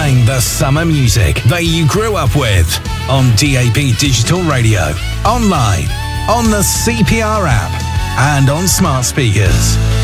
playing the summer music that you grew up with on DAB Digital Radio, online, on the CPR app, and on smart speakers.